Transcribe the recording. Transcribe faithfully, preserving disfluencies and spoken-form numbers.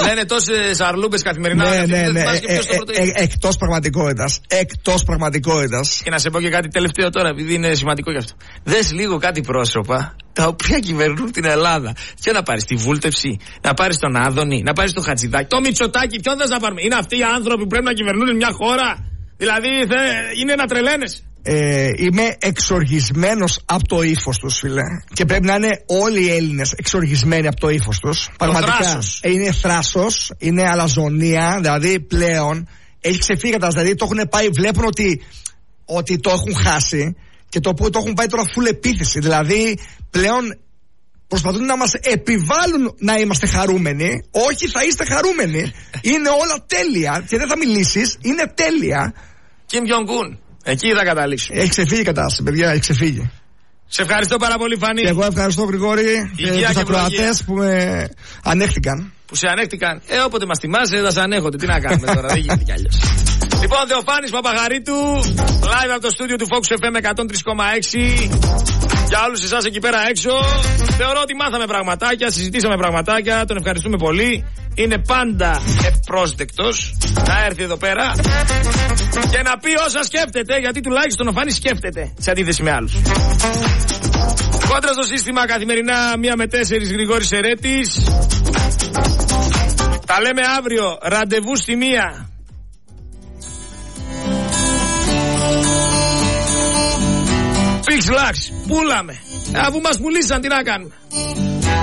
Λένε τόσες αρλούμπες καθημερινά. Ναι, ναι, ναι. Εκτός πραγματικότητας. Εκτός πραγματικότητας. Και να σε πω και κάτι τελευταίο τώρα, επειδή είναι σημαντικό γι' αυτό. Δες λίγο κάτι πρόσωπα τα οποία κυβερνούν την Ελλάδα. Και να πάρεις τη Βούλτευση, να πάρεις τον Άδωνη, να πάρεις τον Χατζηδάκη, το Μητσοτάκη. Ποιον θες να πάρουμε? Είναι αυτοί οι άνθρωποι που πρέπει να κυβερνούν μια χώρα? Δηλαδή θε, είναι να τρελαίνες. Ε, είμαι εξοργισμένος από το ύφος τους, φίλε. Και πρέπει να είναι όλοι οι Έλληνες εξοργισμένοι από το ύφος τους. Πραγματικά. Θράσος. Είναι θράσος, είναι αλαζονία. Δηλαδή πλέον έχει ξεφύγει κατά. Δηλαδή το έχουν πάει, βλέπουν ότι, ότι το έχουν χάσει. Και το, το έχουν πάει τώρα full επίθεση. Δηλαδή πλέον προσπαθούν να μας επιβάλλουν να είμαστε χαρούμενοι. Όχι, θα είστε χαρούμενοι. Είναι όλα τέλεια. Και δεν θα μιλήσεις. Είναι τέλεια. Κιμ Τζονγκ-un. Εκεί θα καταλήξω. Έχει ξεφύγει η κατάσταση, παιδιά, έχει ξεφύγει. Σε ευχαριστώ πάρα πολύ, Φανή. Και εγώ ευχαριστώ, Γρηγόρη, και τους ακροατές που με ανέχτηκαν. Που σε ανέχτηκαν. Ε, όποτε μας θυμάσαι, θα σε ανέχονται. Τι να κάνουμε τώρα, δεν γίνεται κι αλλιώς. Λοιπόν, Θεοφάνης Παπαγαρίτου, live από το στούντιο του Focus εφ εμ εκατόν τρία κόμμα έξι. Για όλους εσάς εκεί πέρα έξω, θεωρώ ότι μάθαμε πραγματάκια, συζητήσαμε πραγματάκια, τον ευχαριστούμε πολύ. Είναι πάντα ευπρόσδεκτος να έρθει εδώ πέρα και να πει όσα σκέφτεται, γιατί τουλάχιστον ο Φάνης σκέφτεται, σε αντίθεση με άλλους. Κόντρα στο σύστημα καθημερινά μία με τέσσερις, Γρηγόρης Σερέτης. Τα λέμε αύριο, ραντεβού στη μία. Φίξ λάξ, πούλαμε. Αφού μας πουλήσαν, τι να κάνουμε.